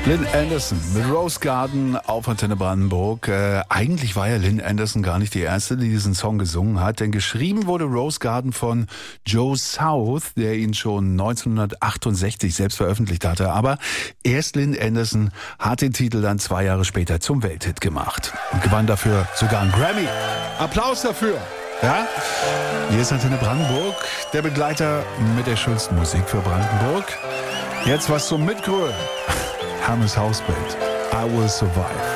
Lynn Anderson mit Rose Garden auf Antenne Brandenburg. Eigentlich war ja Lynn Anderson gar nicht die erste, die diesen Song gesungen hat, denn geschrieben wurde Rose Garden von Joe South, der ihn schon 1968 selbst veröffentlicht hatte. Aber erst Lynn Anderson hat den Titel dann 2 Jahre später zum Welthit gemacht und gewann dafür sogar einen Grammy. Applaus dafür! Ja? Hier ist Antenne Brandenburg, der Begleiter mit der schönsten Musik für Brandenburg. Jetzt was zum Mitgrölen. Hammes Hausband. I Will Survive.